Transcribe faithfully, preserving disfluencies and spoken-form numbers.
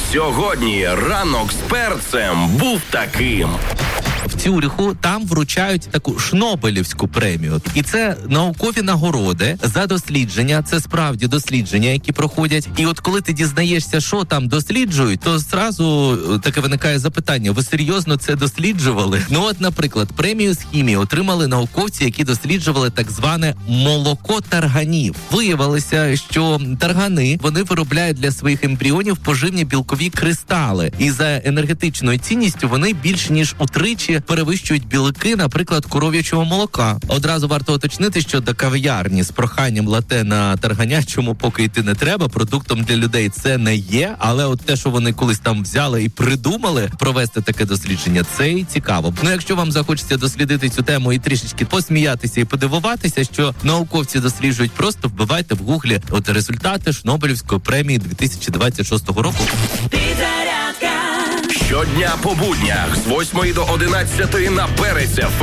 Сьогодні ранок з перцем був таким. В Цюриху там вручають таку шнобелівську премію. І це наукові нагороди за дослідження. Це справді дослідження, які проходять. І от коли ти дізнаєшся, що там досліджують, то зразу таке виникає запитання: ви серйозно це досліджували? Ну от, наприклад, премію з хімії отримали науковці, які досліджували так зване молоко тарганів. Виявилося, що таргани, вони виробляють для своїх ембріонів поживні білкові кристали. І за енергетичною цінністю вони більш ніж утричі перевищують білки, наприклад, коров'ячого молока. Одразу варто уточнити, що до кав'ярні з проханням лате на тарганячому поки йти не треба. Продуктом для людей це не є, але от те, що вони колись там взяли і придумали провести таке дослідження, це і цікаво. Ну, якщо вам захочеться дослідити цю тему і трішечки посміятися і подивуватися, що науковці досліджують, просто вбивайте в гуглі от результати Шнобелівської премії дві тисячі двадцять шостого року. Щодня по буднях з восьмої до одинадцятої на Перець еф ем.